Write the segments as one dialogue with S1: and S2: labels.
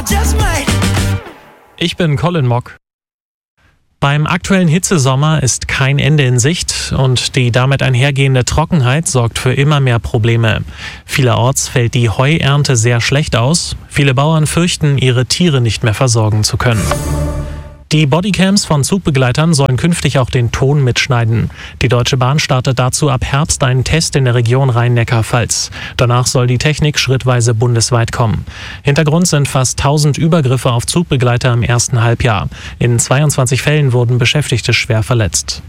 S1: Ich bin Colin Mock. Beim aktuellen Hitzesommer ist kein Ende in Sicht und die damit einhergehende Trockenheit sorgt für immer mehr Probleme. Vielerorts fällt die Heuernte sehr schlecht aus. Viele Bauern fürchten, ihre Tiere nicht mehr versorgen zu können. Die Bodycams von Zugbegleitern sollen künftig auch den Ton mitschneiden. Die Deutsche Bahn startet dazu ab Herbst einen Test in der Region Rhein-Neckar-Pfalz. Danach soll die Technik schrittweise bundesweit kommen. Hintergrund sind fast 1000 Übergriffe auf Zugbegleiter im ersten Halbjahr. In 22 Fällen wurden Beschäftigte schwer verletzt.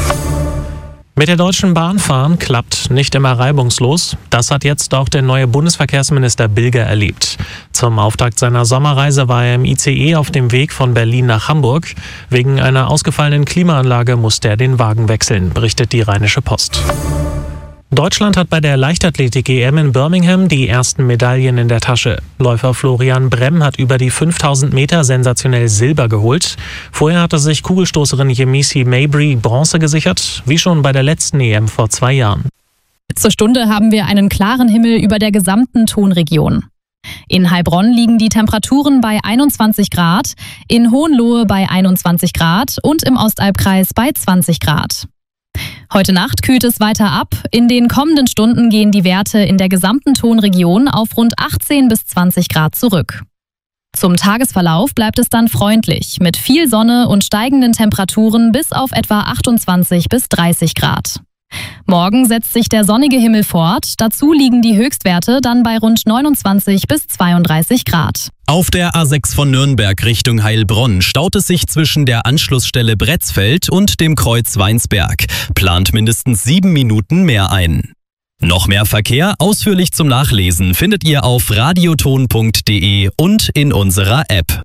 S1: Mit der Deutschen Bahn fahren klappt nicht immer reibungslos. Das hat jetzt auch der neue Bundesverkehrsminister Bilger erlebt. Zum Auftakt seiner Sommerreise war er im ICE auf dem Weg von Berlin nach Hamburg. Wegen einer ausgefallenen Klimaanlage musste er den Wagen wechseln, berichtet die Rheinische Post. Deutschland hat bei der Leichtathletik-EM in Birmingham die ersten Medaillen in der Tasche. Läufer Florian Bremm hat über die 5000 Meter sensationell Silber geholt. Vorher hatte sich Kugelstoßerin Yemisi Mabry Bronze gesichert, wie schon bei der letzten EM vor 2 Jahren.
S2: Zur Stunde haben wir einen klaren Himmel über der gesamten Tonregion. In Heilbronn liegen die Temperaturen bei 21 Grad, in Hohenlohe bei 21 Grad und im Ostalbkreis bei 20 Grad. Heute Nacht kühlt es weiter ab. In den kommenden Stunden gehen die Werte in der gesamten Tonregion auf rund 18 bis 20 Grad zurück. Zum Tagesverlauf bleibt es dann freundlich, mit viel Sonne und steigenden Temperaturen bis auf etwa 28 bis 30 Grad. Morgen setzt sich der sonnige Himmel fort. Dazu liegen die Höchstwerte dann bei rund 29 bis 32 Grad.
S3: Auf der A6 von Nürnberg Richtung Heilbronn staut es sich zwischen der Anschlussstelle Bretzfeld und dem Kreuz Weinsberg. Plant mindestens 7 Minuten mehr ein. Noch mehr Verkehr ausführlich zum Nachlesen findet ihr auf radioton.de und in unserer App.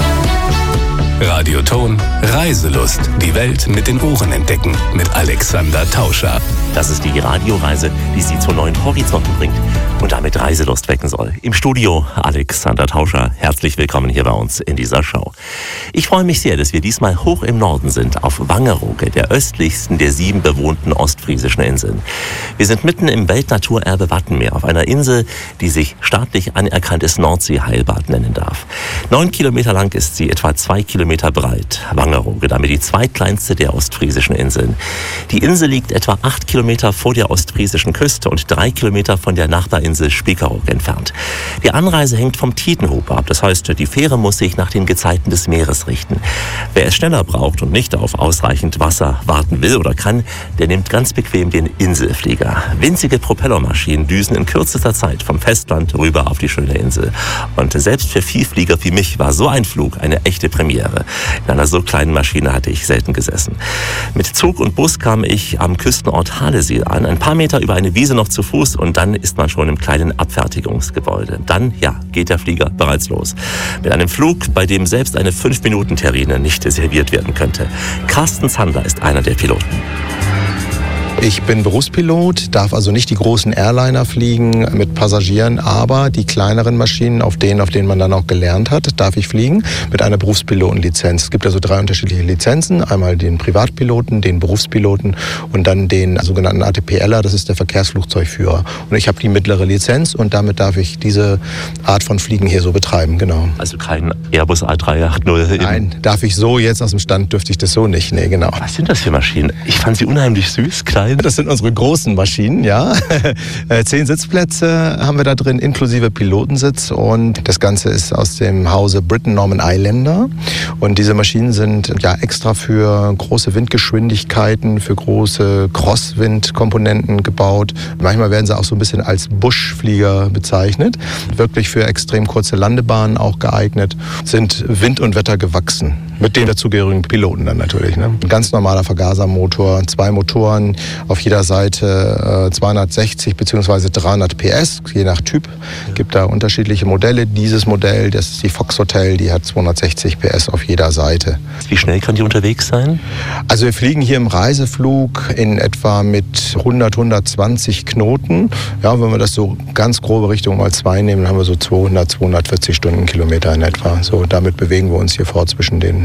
S4: Radioton Reiselust. Die Welt mit den Ohren entdecken. Mit Alexander Tauscher.
S5: Das ist die Radioreise, die Sie zu neuen Horizonten bringt und damit Reiselust wecken soll. Im Studio Alexander Tauscher. Herzlich willkommen hier bei uns in dieser Show. Ich freue mich sehr, dass wir diesmal hoch im Norden sind, auf Wangerooge, der östlichsten der 7 bewohnten ostfriesischen Inseln. Wir sind mitten im Weltnaturerbe Wattenmeer, auf einer Insel, die sich staatlich anerkanntes Nordseeheilbad nennen darf. 9 Kilometer lang ist sie, etwa 2 Kilometer breit. Wangerooge, damit die zweitkleinste der ostfriesischen Inseln. Die Insel liegt etwa 8 Kilometer vor der ostfriesischen Küste und 3 Kilometer von der Nachbarinsel Spiekeroog entfernt. Die Anreise hängt vom Tidenhub ab. Das heißt, die Fähre muss sich nach den Gezeiten des Meeres richten. Wer es schneller braucht und nicht auf ausreichend Wasser warten will oder kann, der nimmt ganz bequem den Inselflieger. Winzige Propellermaschinen düsen in kürzester Zeit vom Festland rüber auf die schöne Insel. Und selbst für Vielflieger wie mich war so ein Flug eine echte Premiere. In einer so kleinen Maschine hatte ich selten gesessen. Mit Zug und Bus kam ich am Küstenort Halesiel an, ein paar Meter über eine Wiese noch zu Fuß und dann ist man schon im kleinen Abfertigungsgebäude. Dann, geht der Flieger bereits los. Mit einem Flug, bei dem selbst eine 5-Minuten-Terrine nicht serviert werden könnte. Carsten Zander ist einer der Piloten.
S6: Ich bin Berufspilot, darf also nicht die großen Airliner fliegen mit Passagieren, aber die kleineren Maschinen, auf denen man dann auch gelernt hat, darf ich fliegen mit einer Berufspilotenlizenz. Es gibt also 3 unterschiedliche Lizenzen, einmal den Privatpiloten, den Berufspiloten und dann den sogenannten ATPLer, das ist der Verkehrsflugzeugführer. Und ich habe die mittlere Lizenz und damit darf ich diese Art von Fliegen hier so betreiben, genau.
S5: Also kein Airbus A380?
S6: Nein, darf ich so, jetzt aus dem Stand dürfte ich das so nicht, nee, genau.
S5: Was sind das für Maschinen? Ich fand sie unheimlich süß, klein.
S6: Das sind unsere großen Maschinen, ja. 10 Sitzplätze haben wir da drin, inklusive Pilotensitz. Und das Ganze ist aus dem Hause Britten-Norman Islander. Und diese Maschinen sind extra für große Windgeschwindigkeiten, für große Crosswind-Komponenten gebaut. Manchmal werden sie auch so ein bisschen als Buschflieger bezeichnet. Wirklich für extrem kurze Landebahnen auch geeignet. Sind Wind und Wetter gewachsen. Mit den dazugehörigen Piloten dann natürlich. Ne? Ein ganz normaler Vergasermotor, 2 Motoren, auf jeder Seite 260 bzw. 300 PS, je nach Typ. Gibt da unterschiedliche Modelle. Dieses Modell, das ist die Fox Hotel, die hat 260 PS auf jeder Seite.
S5: Wie schnell kann die unterwegs sein?
S6: Also wir fliegen hier im Reiseflug in etwa mit 100, 120 Knoten. Ja, wenn wir das so ganz grobe Richtung mal 2 nehmen, dann haben wir so 200, 240 Stundenkilometer in etwa. So, damit bewegen wir uns hier fort zwischen den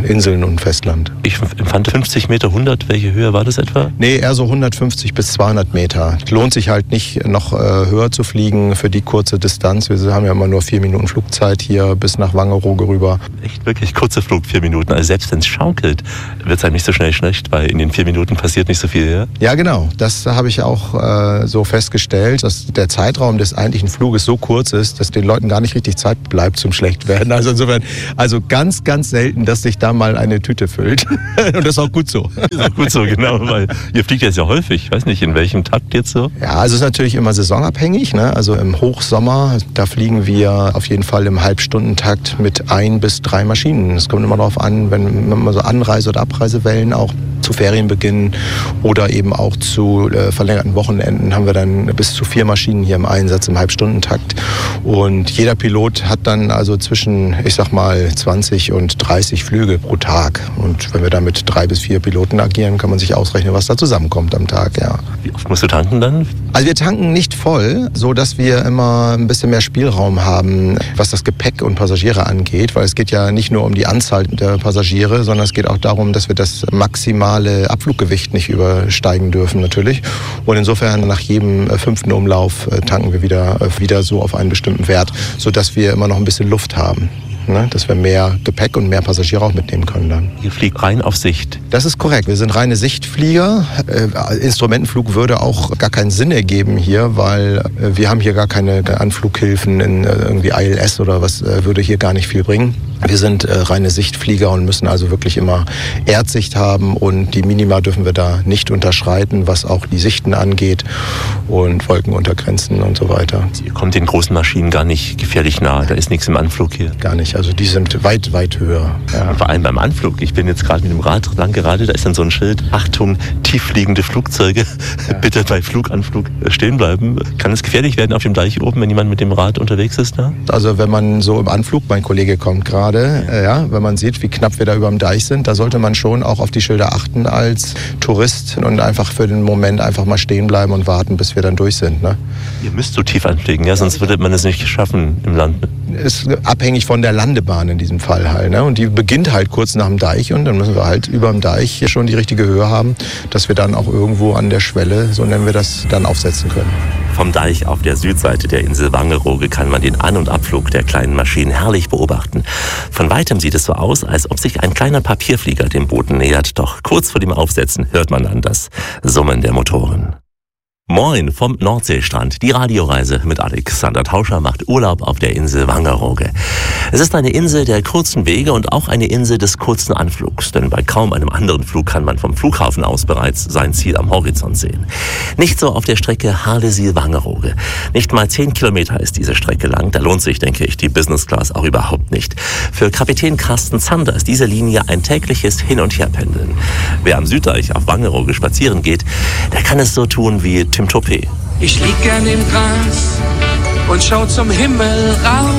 S6: Inseln und Festland.
S5: Ich empfand 50 Meter, 100, welche Höhe war das etwa?
S6: Nee, eher so 150 bis 200 Meter. Lohnt sich halt nicht, noch höher zu fliegen für die kurze Distanz. Wir haben ja immer nur 4 Minuten Flugzeit hier bis nach Wangerooge rüber.
S5: Echt wirklich kurzer Flug, 4 Minuten. Also selbst wenn es schaukelt, wird es einem nicht so schnell schlecht, weil in den 4 Minuten passiert nicht so viel. Ja,
S6: ja genau. Das habe ich auch so festgestellt, dass der Zeitraum des eigentlichen Fluges so kurz ist, dass den Leuten gar nicht richtig Zeit bleibt zum Schlechtwerden. Also insofern, ganz, ganz selten, dass sich da mal eine Tüte füllt. Und das ist auch gut so.
S5: Das ist auch gut so, genau, weil ihr fliegt jetzt ja häufig. Ich weiß nicht, in welchem Takt jetzt so?
S6: Ja, also es ist natürlich immer saisonabhängig. Ne? Also im Hochsommer, da fliegen wir auf jeden Fall im Halbstundentakt mit 1 bis 3 Maschinen. Es kommt immer darauf an, wenn man so Anreise- oder Abreisewellen auch zu Ferienbeginn oder eben auch zu verlängerten Wochenenden haben wir dann bis zu 4 Maschinen hier im Einsatz im Halbstundentakt. Und jeder Pilot hat dann also zwischen, ich sag mal, 20 und 30 Flüge pro Tag. Und wenn wir da mit 3 bis 4 Piloten agieren, kann man sich ausrechnen, was da zusammenkommt am Tag. Ja.
S5: Wie oft musst du tanken dann?
S6: Also wir tanken nicht voll, so dass wir immer ein bisschen mehr Spielraum haben, was das Gepäck und Passagiere angeht, weil es geht ja nicht nur um die Anzahl der Passagiere, sondern es geht auch darum, dass wir das maximale Abfluggewicht nicht übersteigen dürfen natürlich. Und insofern nach jedem 5. Umlauf tanken wir wieder so auf einen bestimmten Wert, sodass wir immer noch ein bisschen Luft haben. Ne, dass wir mehr Gepäck und mehr Passagiere auch mitnehmen können dann.
S5: Ihr fliegt rein auf Sicht.
S6: Das ist korrekt. Wir sind reine Sichtflieger. Instrumentenflug würde auch gar keinen Sinn ergeben hier, weil wir haben hier gar keine Anflughilfen in irgendwie ILS oder was würde hier gar nicht viel bringen. Wir sind reine Sichtflieger und müssen also wirklich immer Erdsicht haben und die Minima dürfen wir da nicht unterschreiten, was auch die Sichten angeht und Wolkenuntergrenzen und so weiter.
S5: Ihr kommt den großen Maschinen gar nicht gefährlich nahe, da ist nichts im Anflug hier.
S6: Gar nicht, also die sind weit, weit höher. Ja.
S5: Vor allem beim Anflug. Ich bin jetzt gerade mit dem Rad lang gerade, da ist dann so ein Schild, Achtung, tieffliegende Flugzeuge, ja. Bitte bei Fluganflug stehen bleiben. Kann es gefährlich werden auf dem Deich oben, wenn jemand mit dem Rad unterwegs ist? Ne?
S6: Also wenn man so im Anflug, mein Kollege kommt gerade, wenn man sieht, wie knapp wir da über dem Deich sind, da sollte man schon auch auf die Schilder achten als Tourist und einfach für den Moment einfach mal stehen bleiben und warten, bis wir dann durch sind. Ne?
S5: Ihr müsst so tief anfliegen, ja, sonst würde man es nicht schaffen im Land.
S6: Ist abhängig von der Landebahn in diesem Fall halt. Ne? Und die beginnt halt kurz nach dem Deich und dann müssen wir halt über dem Deich schon die richtige Höhe haben, dass wir dann auch irgendwo an der Schwelle, so nennen wir das, dann aufsetzen können.
S5: Vom Deich auf der Südseite der Insel Wangerooge kann man den An- und Abflug der kleinen Maschinen herrlich beobachten. Von weitem sieht es so aus, als ob sich ein kleiner Papierflieger dem Boden nähert, doch kurz vor dem Aufsetzen hört man dann das Summen der Motoren. Moin vom Nordseestrand. Die Radioreise mit Alexander Tauscher macht Urlaub auf der Insel Wangerooge. Es ist eine Insel der kurzen Wege und auch eine Insel des kurzen Anflugs, denn bei kaum einem anderen Flug kann man vom Flughafen aus bereits sein Ziel am Horizont sehen. Nicht so auf der Strecke Harlesien-Wangerooge. Nicht mal 10 Kilometer ist diese Strecke lang. Da lohnt sich, denke ich, die Business Class auch überhaupt nicht. Für Kapitän Carsten Zander ist diese Linie ein tägliches Hin- und Herpendeln. Wer am Süddeich auf Wangerooge spazieren geht, der kann es so tun wie Tim Topé.
S7: Ich lieg gern im Gras und schau zum Himmel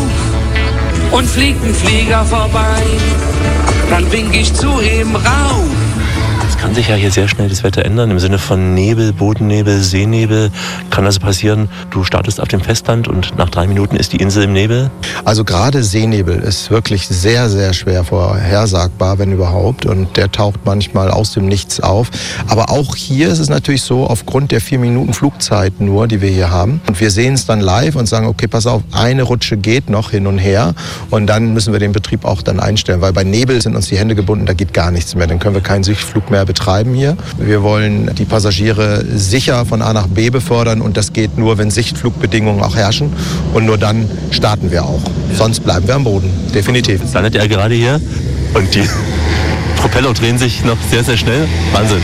S7: rauf und fliegt ein Flieger vorbei, dann wink ich zu ihm rauf.
S5: Es kann sich ja hier sehr schnell das Wetter ändern, im Sinne von Nebel, Bodennebel, Seenebel. Kann also passieren, du startest auf dem Festland und nach 3 Minuten ist die Insel im Nebel?
S6: Also gerade Seenebel ist wirklich sehr, sehr schwer vorhersagbar, wenn überhaupt. Und der taucht manchmal aus dem Nichts auf. Aber auch hier ist es natürlich so, aufgrund der 4 Minuten Flugzeit nur, die wir hier haben. Und wir sehen es dann live und sagen, okay, pass auf, eine Rutsche geht noch hin und her. Und dann müssen wir den Betrieb auch dann einstellen. Weil bei Nebel sind uns die Hände gebunden, da geht gar nichts mehr. Dann können wir keinen Sichtflug mehr betreiben hier. Wir wollen die Passagiere sicher von A nach B befördern und das geht nur, wenn Sichtflugbedingungen auch herrschen und nur dann starten wir auch. Sonst bleiben wir am Boden, definitiv.
S5: Jetzt landet er gerade hier und die Propeller drehen sich noch sehr, sehr schnell. Wahnsinn.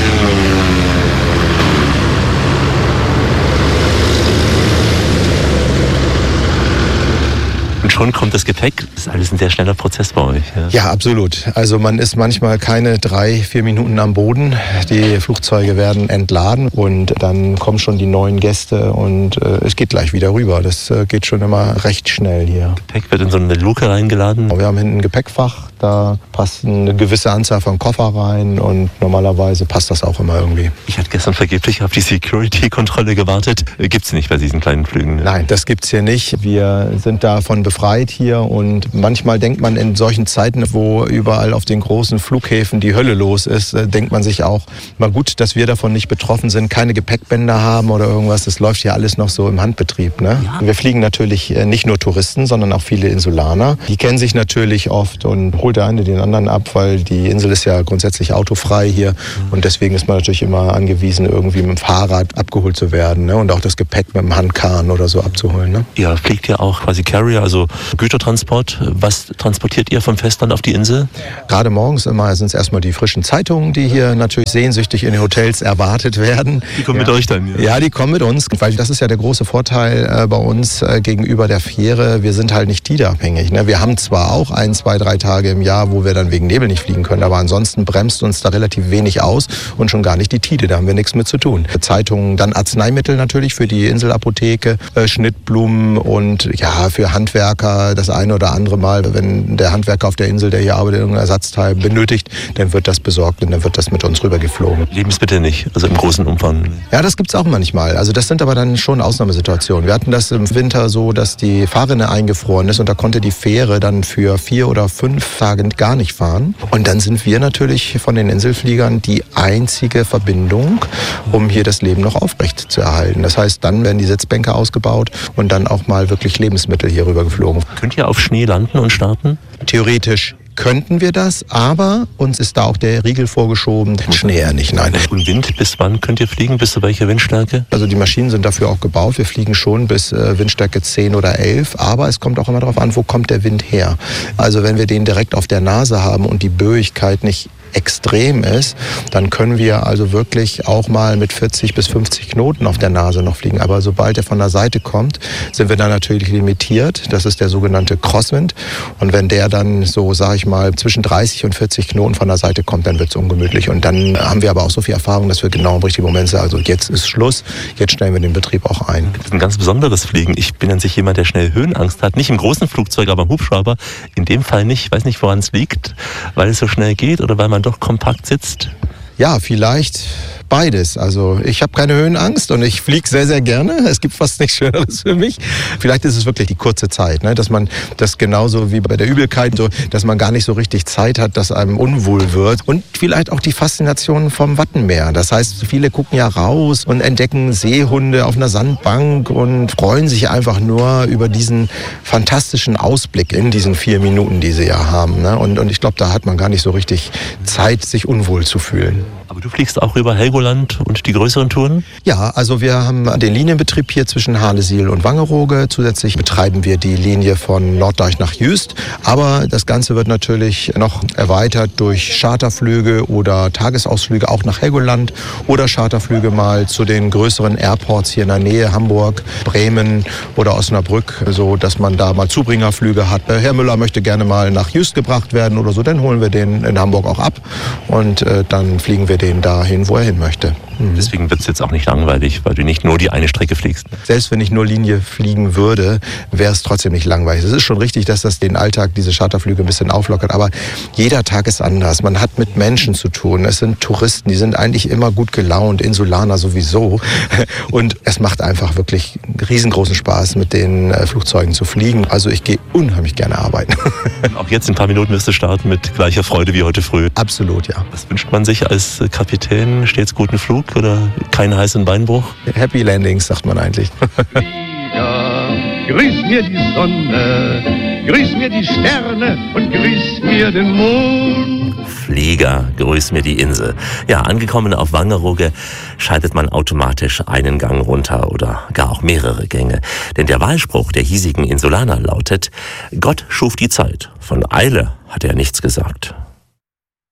S5: Und schon kommt das Gepäck. Das ist alles ein sehr schneller Prozess bei euch.
S6: Ja, absolut. Also man ist manchmal keine 3-4 Minuten am Boden. Die Flugzeuge werden entladen und dann kommen schon die neuen Gäste und es geht gleich wieder rüber. Das geht schon immer recht schnell hier.
S5: Gepäck wird in so eine Luke reingeladen.
S6: Wir haben hinten ein Gepäckfach. Da passt eine gewisse Anzahl von Koffer rein und normalerweise passt das auch immer irgendwie.
S5: Ich hatte gestern vergeblich auf die Security-Kontrolle gewartet. Gibt es nicht bei diesen kleinen Flügen?
S6: Nein, das gibt's hier nicht. Wir sind davon befreit hier und manchmal denkt man in solchen Zeiten, wo überall auf den großen Flughäfen die Hölle los ist, denkt man sich auch, mal gut, dass wir davon nicht betroffen sind, keine Gepäckbänder haben oder irgendwas. Das läuft ja alles noch so im Handbetrieb. Ne? Ja. Wir fliegen natürlich nicht nur Touristen, sondern auch viele Insulaner. Die kennen sich natürlich oft und holt der eine den anderen ab, weil die Insel ist ja grundsätzlich autofrei hier und deswegen ist man natürlich immer angewiesen, irgendwie mit dem Fahrrad abgeholt zu werden, ne? Und auch das Gepäck mit dem Handkahn oder so abzuholen. Ne?
S5: Ihr fliegt ja auch quasi Carrier, also Gütertransport. Was transportiert ihr vom Festland auf die Insel?
S6: Gerade morgens immer sind es erstmal die frischen Zeitungen, die hier natürlich sehnsüchtig in den Hotels erwartet werden.
S5: Die kommen mit euch dann?
S6: Ja, die kommen mit uns, weil das ist ja der große Vorteil bei uns gegenüber der Fähre. Wir sind halt nicht tideabhängig. Ne? Wir haben zwar auch 1, 2, 3 Tage im Jahr, wo wir dann wegen Nebel nicht fliegen können, aber ansonsten bremst uns da relativ wenig aus und schon gar nicht die Tide, da haben wir nichts mit zu tun. Zeitungen, dann Arzneimittel natürlich für die Inselapotheke, Schnittblumen und ja, für Handwerker das eine oder andere Mal, wenn der Handwerker auf der Insel, der hier arbeitet, irgendein Ersatzteil benötigt, dann wird das besorgt und dann wird das mit uns rübergeflogen.
S5: Lebensmittel nicht, also im großen Umfang?
S6: Ja, das gibt's auch manchmal. Also das sind aber dann schon Ausnahmesituationen. Wir hatten das im Winter so, dass die Fahrrinne eingefroren ist und da konnte die Fähre dann für 4 oder 5 Tage gar nicht fahren. Und dann sind wir natürlich von den Inselfliegern die einzige Verbindung, um hier das Leben noch aufrecht zu erhalten. Das heißt, dann werden die Sitzbänke ausgebaut und dann auch mal wirklich Lebensmittel hier rüber geflogen.
S5: Könnt ihr auf Schnee landen und starten?
S6: Theoretisch könnten wir das, aber uns ist da auch der Riegel vorgeschoben. Schnee ja nicht, nein.
S5: Und Wind, bis wann könnt ihr fliegen? Bis zu welcher Windstärke?
S6: Also die Maschinen sind dafür auch gebaut. Wir fliegen schon bis Windstärke 10 oder 11, aber es kommt auch immer darauf an, wo kommt der Wind her. Also wenn wir den direkt auf der Nase haben und die Böigkeit nicht extrem ist, dann können wir also wirklich auch mal mit 40 bis 50 Knoten auf der Nase noch fliegen. Aber sobald er von der Seite kommt, sind wir da natürlich limitiert. Das ist der sogenannte Crosswind. Und wenn der dann so, sage ich mal, zwischen 30 und 40 Knoten von der Seite kommt, dann wird es ungemütlich. Und dann haben wir aber auch so viel Erfahrung, dass wir genau im richtigen Moment sagen, also jetzt ist Schluss, jetzt stellen wir den Betrieb auch ein.
S5: Das ist ein ganz besonderes Fliegen. Ich bin an sich jemand, der schnell Höhenangst hat. Nicht im großen Flugzeug, aber im Hubschrauber. In dem Fall nicht. Ich weiß nicht, woran es liegt, weil es so schnell geht oder weil man doch kompakt sitzt?
S6: Ja, vielleicht beides. Also ich habe keine Höhenangst und ich fliege sehr, sehr gerne. Es gibt fast nichts Schöneres für mich. Vielleicht ist es wirklich die kurze Zeit, ne? Dass man das genauso wie bei der Übelkeit, so, dass man gar nicht so richtig Zeit hat, dass einem unwohl wird. Und vielleicht auch die Faszination vom Wattenmeer. Das heißt, viele gucken ja raus und entdecken Seehunde auf einer Sandbank und freuen sich einfach nur über diesen fantastischen Ausblick in diesen 4 Minuten, die sie ja haben. Ne? Und ich glaube, da hat man gar nicht so richtig Zeit, sich unwohl zu fühlen.
S5: Aber du fliegst auch über Helgoland und die größeren Touren?
S6: Ja, also wir haben den Linienbetrieb hier zwischen Hahlesiel und Wangerooge. Zusätzlich betreiben wir die Linie von Norddeich nach Jüst. Aber das Ganze wird natürlich noch erweitert durch Charterflüge oder Tagesausflüge auch nach Helgoland oder Charterflüge mal zu den größeren Airports hier in der Nähe, Hamburg, Bremen oder Osnabrück, so dass man da mal Zubringerflüge hat. Herr Müller möchte gerne mal nach Jüst gebracht werden oder so, dann holen wir den in Hamburg auch ab und dann fliegen wir den dahin, wo er hin möchte.
S5: Deswegen wird es jetzt auch nicht langweilig, weil du nicht nur die eine Strecke fliegst.
S6: Selbst wenn ich nur Linie fliegen würde, wäre es trotzdem nicht langweilig. Es ist schon richtig, dass das den Alltag, diese Charterflüge ein bisschen auflockert, aber jeder Tag ist anders. Man hat mit Menschen zu tun. Es sind Touristen, die sind eigentlich immer gut gelaunt, Insulaner sowieso. Und es macht einfach wirklich riesengroßen Spaß, mit den Flugzeugen zu fliegen. Also ich gehe unheimlich gerne arbeiten.
S5: Auch jetzt in ein paar Minuten wirst du starten mit gleicher Freude wie heute früh.
S6: Absolut, ja.
S5: Was wünscht man sich als Kapitän? Stets guten Flug oder keinen heißen Beinbruch?
S6: Happy Landings, sagt man eigentlich.
S8: Grüß mir die Sonne, grüß mir die Sterne und grüß mir den Mond.
S5: Flieger, grüß mir die Insel. Ja, angekommen auf Wangerooge schaltet man automatisch einen Gang runter oder gar auch mehrere Gänge. Denn der Wahlspruch der hiesigen Insulaner lautet: Gott schuf die Zeit, von Eile hat er nichts gesagt.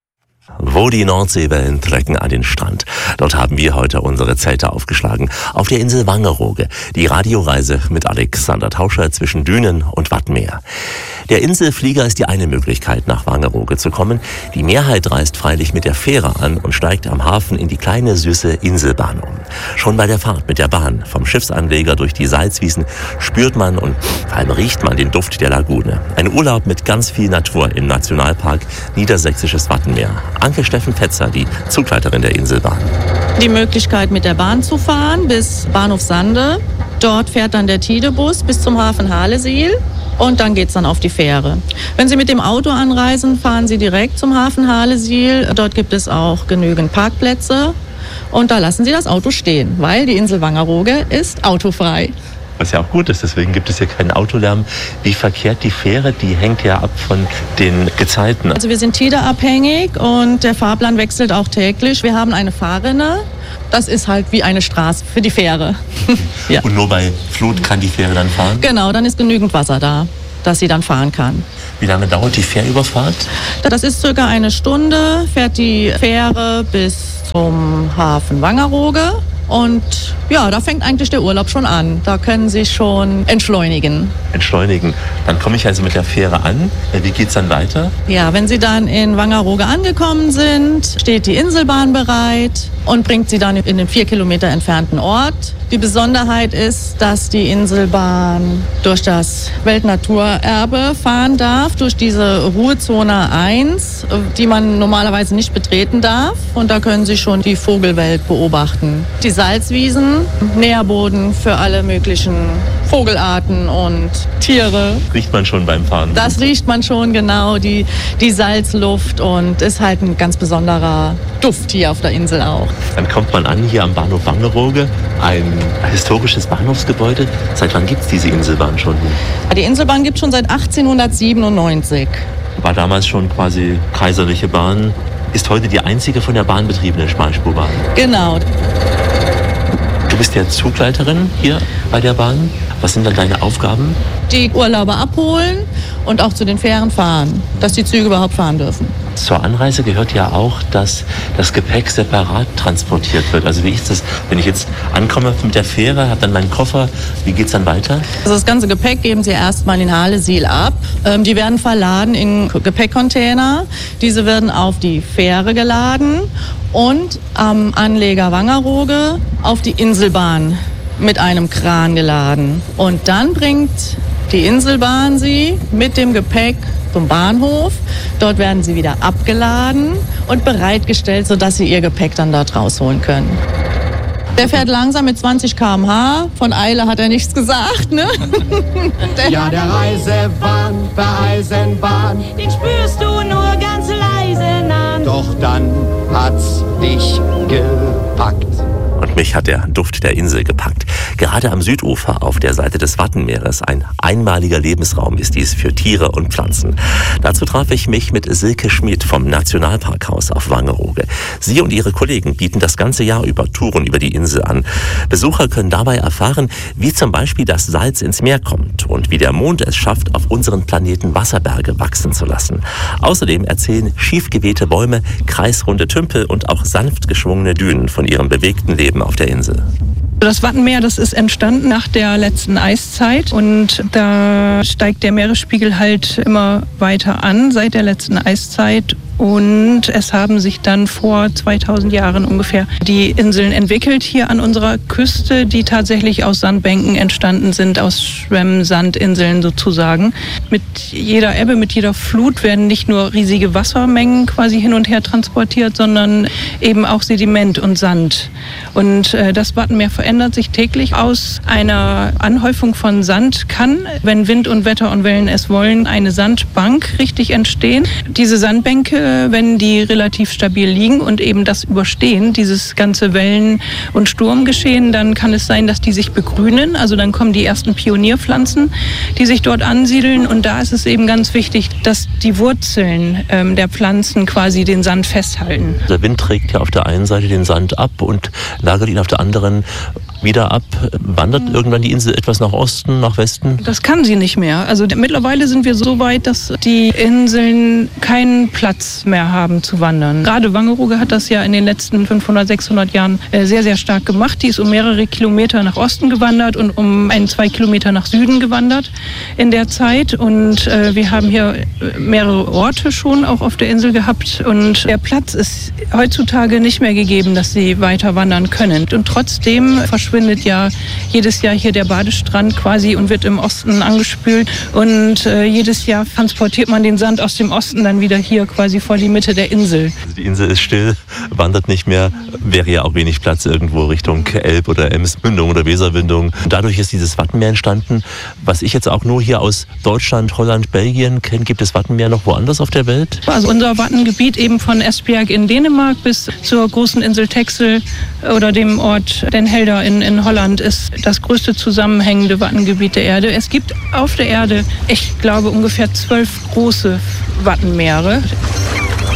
S5: Wo die Nordseewellen trecken an den Strand. Dort haben wir heute unsere Zelte aufgeschlagen. Auf der Insel Wangerooge. Die Radioreise mit Alexander Tauscher zwischen Dünen und Wattenmeer. Der Inselflieger ist die eine Möglichkeit, nach Wangerooge zu kommen. Die Mehrheit reist freilich mit der Fähre an und steigt am Hafen in die kleine, süße Inselbahn um. Schon bei der Fahrt mit der Bahn vom Schiffsanleger durch die Salzwiesen spürt man und vor allem riecht man den Duft der Lagune. Ein Urlaub mit ganz viel Natur im Nationalpark Niedersächsisches Wattenmeer. Anke Steffen-Petzer, die Zugleiterin der Inselbahn.
S9: Die Möglichkeit, mit der Bahn zu fahren bis Bahnhof Sande. Dort fährt dann der Tidebus bis zum Hafen Halesiel. Und dann geht's dann auf die Fähre. Wenn Sie mit dem Auto anreisen, fahren Sie direkt zum Hafen Halesiel. Dort gibt es auch genügend Parkplätze. Und da lassen Sie das Auto stehen, weil die Insel Wangerooge ist autofrei.
S5: Was ja auch gut ist, deswegen gibt es hier keinen Autolärm. Wie verkehrt die Fähre? Die hängt ja ab von den Gezeiten.
S9: Also wir sind tideabhängig und der Fahrplan wechselt auch täglich. Wir haben eine Fahrrinne. Das ist halt wie eine Straße für die Fähre. Ja.
S5: Und nur bei Flut kann die Fähre dann fahren?
S9: Genau, dann ist genügend Wasser da, dass sie dann fahren kann.
S5: Wie lange dauert die Fährüberfahrt?
S9: Das ist circa eine Stunde, fährt die Fähre bis zum Hafen Wangerooge. Und ja, da fängt eigentlich der Urlaub schon an. Da können Sie schon entschleunigen.
S5: Entschleunigen. Dann komme ich also mit der Fähre an. Wie geht's dann weiter?
S9: Ja, wenn Sie dann in Wangerooge angekommen sind, steht die Inselbahn bereit und bringt Sie dann in den 4 Kilometer entfernten Ort. Die Besonderheit ist, dass die Inselbahn durch das Weltnaturerbe fahren darf, durch diese Ruhezone 1, die man normalerweise nicht betreten darf. Und da können Sie schon die Vogelwelt beobachten. Die Salzwiesen, Nährboden für alle möglichen Vogelarten und Tiere.
S5: Riecht man schon beim Fahren?
S9: Das riecht man schon, genau, die Salzluft, und ist halt ein ganz besonderer Duft hier auf der Insel auch.
S5: Dann kommt man an hier am Bahnhof Wangerooge, ein historisches Bahnhofsgebäude. Seit wann gibt es diese Inselbahn schon?
S9: Die Inselbahn gibt es schon seit 1897.
S5: War damals schon quasi kaiserliche Bahn. Ist heute die einzige von der Bahn betriebene Schmalspurbahn.
S9: Genau.
S5: Du bist ja Zugleiterin hier bei der Bahn. Was sind dann deine Aufgaben?
S9: Die Urlauber abholen und auch zu den Fähren fahren, dass die Züge überhaupt fahren dürfen.
S5: Zur Anreise gehört ja auch, dass das Gepäck separat transportiert wird. Also wie ist das, wenn ich jetzt ankomme mit der Fähre, habe dann meinen Koffer, wie geht's dann weiter?
S9: Also das ganze Gepäck geben Sie erstmal in Halesiel ab. Die werden verladen in Gepäckcontainer. Diese werden auf die Fähre geladen und am Anleger Wangerooge auf die Inselbahn mit einem Kran geladen. Und dann bringt die Inselbahn Sie mit dem Gepäck zum Bahnhof. Dort werden sie wieder abgeladen und bereitgestellt, sodass Sie Ihr Gepäck dann dort rausholen können. Der fährt langsam mit 20 km/h. Von Eile hat er nichts gesagt, ne?
S10: Ja, der Reisewahn, der Eisenbahn,
S11: den spürst du nur ganz leise nah.
S10: Doch dann hat's dich gepackt.
S5: Und mich hat der Duft der Insel gepackt. Gerade am Südufer auf der Seite des Wattenmeeres, ein einmaliger Lebensraum ist dies für Tiere und Pflanzen. Dazu traf ich mich mit Silke Schmid vom Nationalparkhaus auf Wangerooge. Sie und ihre Kollegen bieten das ganze Jahr über Touren über die Insel an. Besucher können dabei erfahren, wie zum Beispiel das Salz ins Meer kommt und wie der Mond es schafft, auf unseren Planeten Wasserberge wachsen zu lassen. Außerdem erzählen schief gewehte Bäume, kreisrunde Tümpel und auch sanft geschwungene Dünen von ihrem bewegten Leben auf der Insel.
S12: Das Wattenmeer, das ist entstanden nach der letzten Eiszeit und da steigt der Meeresspiegel halt immer weiter an seit der letzten Eiszeit. Und es haben sich dann vor 2000 Jahren ungefähr die Inseln entwickelt hier an unserer Küste, die tatsächlich aus Sandbänken entstanden sind, aus Schwemmsandinseln sozusagen. Mit jeder Ebbe, mit jeder Flut werden nicht nur riesige Wassermengen quasi hin und her transportiert, sondern eben auch Sediment und Sand. Und das Wattenmeer verändert sich täglich. Aus einer Anhäufung von Sand kann, wenn Wind und Wetter und Wellen es wollen, eine Sandbank richtig entstehen. Diese Sandbänke, wenn die relativ stabil liegen und eben das überstehen, dieses ganze Wellen- und Sturmgeschehen, dann kann es sein, dass die sich begrünen. Also dann kommen die ersten Pionierpflanzen, die sich dort ansiedeln. Und da ist es eben ganz wichtig, dass die Wurzeln der Pflanzen quasi den Sand festhalten.
S5: Der Wind trägt ja auf der einen Seite den Sand ab und lagert ihn auf der anderen wieder ab. Wandert irgendwann die Insel etwas nach Osten, nach Westen?
S12: Das kann sie nicht mehr. Also mittlerweile sind wir so weit, dass die Inseln keinen Platz mehr haben zu wandern. Gerade Wangerooge hat das ja in den letzten 500, 600 Jahren sehr, sehr stark gemacht. Die ist um mehrere Kilometer nach Osten gewandert und um 2 Kilometer nach Süden gewandert in der Zeit. Und wir haben hier mehrere Orte schon auch auf der Insel gehabt. Und der Platz ist heutzutage nicht mehr gegeben, dass sie weiter wandern können. Und trotzdem verschwindet ja jedes Jahr hier der Badestrand quasi und wird im Osten angespült. Und jedes Jahr transportiert man den Sand aus dem Osten dann wieder hier quasi vor die Mitte der Insel.
S5: Die Insel ist still, wandert nicht mehr. Wäre ja auch wenig Platz irgendwo Richtung Elb- oder Emsmündung oder Weserwindung. Dadurch ist dieses Wattenmeer entstanden. Was ich jetzt auch nur hier aus Deutschland, Holland, Belgien kenne, gibt es Wattenmeer noch woanders auf der Welt?
S12: Also unser Wattengebiet eben von Esbjerg in Dänemark bis zur großen Insel Texel oder dem Ort Den Helder in Holland ist das größte zusammenhängende Wattengebiet der Erde. Es gibt auf der Erde, ich glaube, ungefähr 12 große Wattenmeere.